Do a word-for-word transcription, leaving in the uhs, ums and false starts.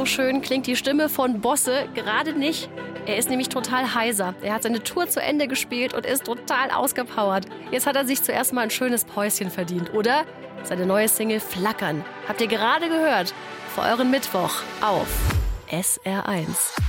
so schön klingt die Stimme von Bosse gerade nicht. Er ist nämlich total heiser. Er hat seine Tour zu Ende gespielt und ist total ausgepowert. Jetzt hat er sich zuerst mal ein schönes Päuschen verdient, oder? Seine neue Single Flackern. Habt ihr gerade gehört? Für euren Mittwoch auf S R eins.